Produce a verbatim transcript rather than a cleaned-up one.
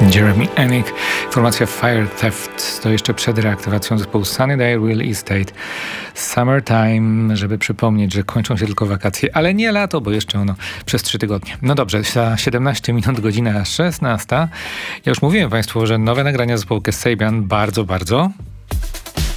Jeremy Enigk. Formacja Fire Theft to jeszcze przed reaktywacją zespołu Sunnydale Real Estate. Summertime, żeby przypomnieć, że kończą się tylko wakacje, ale nie lato, bo jeszcze ono przez trzy tygodnie. No dobrze, za siedemnaście minut, godzina szesnasta. Ja już mówiłem Państwu, że nowe nagrania zespołu Kasabian bardzo, bardzo